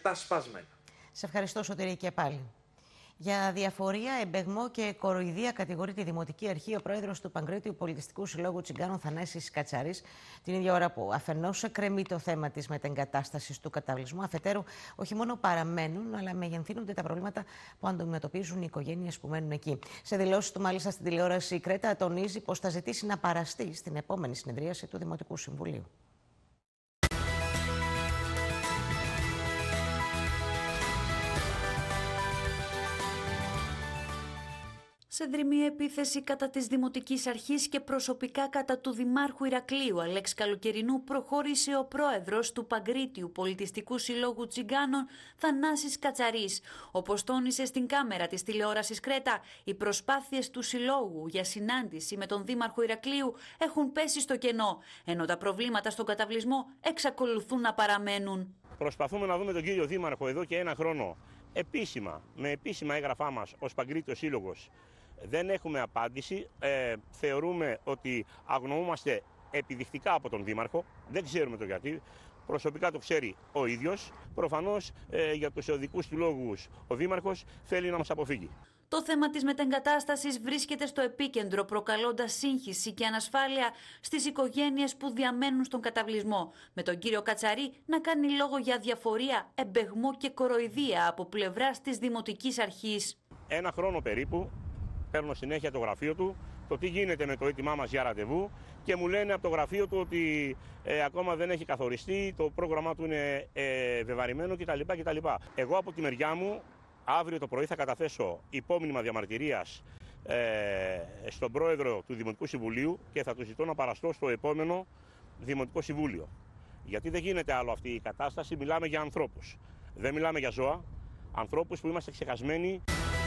τα σπασμένα. Σε ευχαριστώ, Σωτηρή, και πάλι. Για διαφορία, εμπεγμό και κοροϊδία κατηγορεί τη Δημοτική Αρχή ο πρόεδρος του Παγκρίτιου Πολιτιστικού Συλλόγου Τσιγκάνων Θανάσης Κατσαρής, την ίδια ώρα που αφενός εκκρεμεί το θέμα της μετεγκατάστασης του καταβλισμού, αφετέρου όχι μόνο παραμένουν, αλλά μεγενθύνονται τα προβλήματα που αντιμετωπίζουν οι οικογένειες που μένουν εκεί. Σε δηλώσεις του, μάλιστα, στην τηλεόραση, η Κρέτα τονίζει πως θα ζητήσει να παραστεί στην επόμενη συνεδρίαση του Δημοτικού Συμβουλίου. Σε δρυμή επίθεση κατά της Δημοτικής Αρχής και προσωπικά κατά του Δημάρχου Ηρακλείου Αλέξη Καλοκαιρινού προχώρησε ο πρόεδρος του Παγκρίτιου Πολιτιστικού Συλλόγου Τσιγκάνων Θανάσης Κατσαρής. Όπως τόνισε στην κάμερα της τηλεόρασης Κρέτα, οι προσπάθειες του Συλλόγου για συνάντηση με τον Δήμαρχο Ηρακλείου έχουν πέσει στο κενό, ενώ τα προβλήματα στον καταβλισμό εξακολουθούν να παραμένουν. Προσπαθούμε να δούμε τον κύριο Δήμαρχο εδώ και ένα χρόνο. Επίσημα, με επίσημα έγγραφά μας ως Παγκρίτιος Σύλλογος, δεν έχουμε απάντηση. Θεωρούμε ότι αγνοούμαστε επιδεικτικά από τον Δήμαρχο. Δεν ξέρουμε το γιατί. Προσωπικά το ξέρει ο ίδιος. Προφανώς για τους οδικούς του λόγους ο Δήμαρχος θέλει να μας αποφύγει. Το θέμα της μετεγκατάστασης βρίσκεται στο επίκεντρο, προκαλώντας σύγχυση και ανασφάλεια στις οικογένειες που διαμένουν στον καταβλισμό, με τον κύριο Κατσαρή να κάνει λόγο για διαφορία, εμπεγμό και κοροϊδία από πλευράς της Δημοτικής Αρχής. Ένα χρόνο περίπου παίρνω συνέχεια το γραφείο του, το τι γίνεται με το αίτημά μας για ραντεβού, και μου λένε από το γραφείο του ότι ακόμα δεν έχει καθοριστεί, το πρόγραμμά του είναι βεβαρημένο κτλ. Εγώ από τη μεριά μου αύριο το πρωί θα καταθέσω υπόμνημα διαμαρτυρίας στον πρόεδρο του Δημοτικού Συμβουλίου και θα του ζητώ να παραστώ στο επόμενο Δημοτικό Συμβούλιο. Γιατί δεν γίνεται άλλο αυτή η κατάσταση, μιλάμε για ανθρώπους. Δεν μιλάμε για ζώα, ανθρώπους που είμαστε ξεχασμένοι.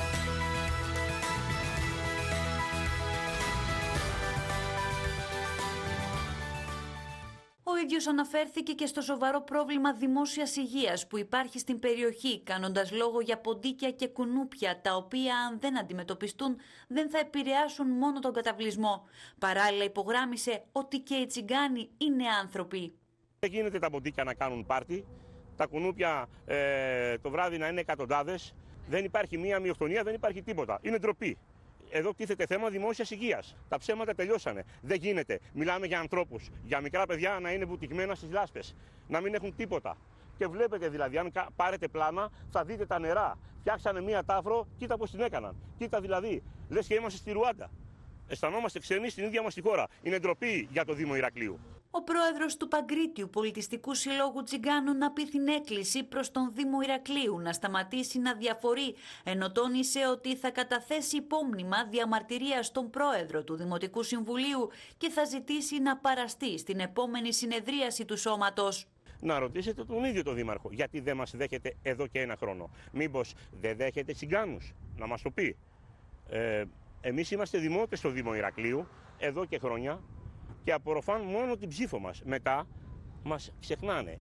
Ο ίδιος αναφέρθηκε και στο σοβαρό πρόβλημα δημόσιας υγείας που υπάρχει στην περιοχή, κάνοντας λόγο για ποντίκια και κουνούπια, τα οποία αν δεν αντιμετωπιστούν δεν θα επηρεάσουν μόνο τον καταβλισμό. Παράλληλα υπογράμμισε ότι και οι τσιγκάνοι είναι άνθρωποι. Δεν γίνεται τα ποντίκια να κάνουν πάρτι, τα κουνούπια το βράδυ να είναι εκατοντάδες, δεν υπάρχει μία μειοκτονία, δεν υπάρχει τίποτα. Είναι ντροπή. Εδώ τίθεται θέμα δημόσιας υγείας. Τα ψέματα τελειώσανε. Δεν γίνεται. Μιλάμε για ανθρώπους, για μικρά παιδιά να είναι βουτυγμένα στις λάσπες, να μην έχουν τίποτα. Και βλέπετε δηλαδή, αν πάρετε πλάνα, θα δείτε τα νερά. Φτιάξανε μία τάφρο, κοίτα πώς την έκαναν. Κοίτα δηλαδή, λες και είμαστε στη Ρουάντα. Αισθανόμαστε ξένοι στην ίδια μας τη χώρα. Είναι ντροπή για το Δήμο Ηρακλείου. Ο πρόεδρος του Παγκρίτιου Πολιτιστικού Συλλόγου Τσιγκάνων απίθυνε έκκληση προς τον Δήμο Ηρακλείου να σταματήσει να διαφορεί, ενώ τόνισε ότι θα καταθέσει υπόμνημα διαμαρτυρίας στον πρόεδρο του Δημοτικού Συμβουλίου και θα ζητήσει να παραστεί στην επόμενη συνεδρίαση του σώματος. Να ρωτήσετε τον ίδιο τον Δήμαρχο, γιατί δεν μας δέχεται εδώ και ένα χρόνο. Μήπως δεν δέχεται τσιγκάνους, να μας το πει. Εμείς είμαστε δημότες στο Δήμο Ηρακλείου εδώ και χρόνια και απορροφάν μόνο την ψήφο μας. Μετά μας ξεχνάνε.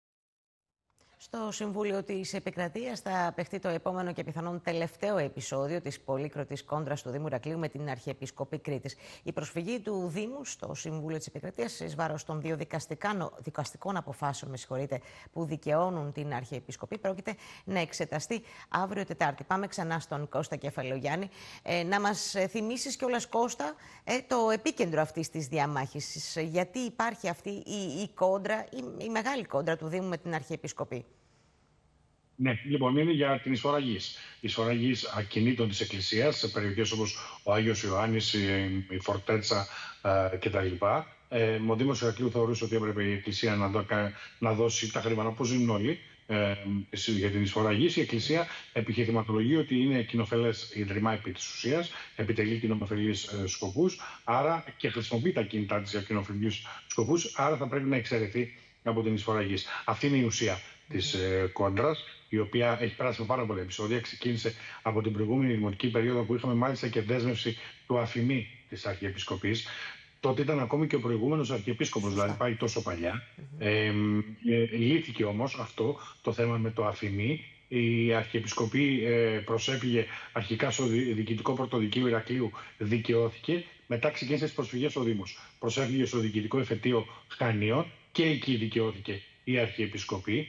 Στο Συμβούλιο της Επικρατείας θα παιχτεί το επόμενο και πιθανόν τελευταίο επεισόδιο της πολύκροτης κόντρας του Δήμου Ηρακλείου με την Αρχιεπισκοπή Κρήτης. Η προσφυγή του Δήμου στο Συμβούλιο της Επικρατείας εις βάρος των δύο δικαστικών αποφάσεων που δικαιώνουν την Αρχιεπισκοπή πρόκειται να εξεταστεί αύριο Τετάρτη. Πάμε ξανά στον Κώστα Κεφαλογιάννη. Να μας θυμίσεις κιόλας, Κώστα, το επίκεντρο αυτής της διαμάχης. Γιατί υπάρχει αυτή η κόντρα, η μεγάλη κόντρα του Δήμου με την Αρχιεπισκοπή? Ναι, λοιπόν, είναι για την εισφορά γης. Η εισφορά γης ακινήτων της Εκκλησίας σε περιοχές όπως ο Άγιος Ιωάννης, η Φορτέτσα κτλ. Ο Δήμος Ηρακλείου θεωρούσε ότι έπρεπε η Εκκλησία να δώσει τα χρήματα όπως δίνουν όλοι για την εισφορά γης. Η Εκκλησία επιχειρηματολογεί ότι είναι κοινοφελές ίδρυμα επί της ουσίας, επιτελεί κοινοφελείς σκοπούς, άρα και χρησιμοποιεί τα κίνητά της για κοινοφελείς σκοπούς, άρα θα πρέπει να εξαιρεθεί από την εισφορά γης. Αυτή είναι η ουσία της κόντρας, η οποία έχει περάσει με πάρα πολλά επεισόδια. Ξεκίνησε από την προηγούμενη δημοτική περίοδο που είχαμε μάλιστα και δέσμευση του αφημί της Αρχιεπισκοπής. Τότε ήταν ακόμη και ο προηγούμενος Αρχιεπίσκοπος, δηλαδή πάει τόσο παλιά. Λύθηκε όμως αυτό το θέμα με το αφημί. Η Αρχιεπισκοπή προσέφυγε αρχικά στο Διοικητικό Πρωτοδικείο Ηρακλείου, δικαιώθηκε. Μετά ξεκίνησε τις προσφυγές ο Δήμος. Προσέφυγε στο Διοικητικό Εφετείο Χανίων και εκεί δικαιώθηκε η Αρχιεπισκοπή.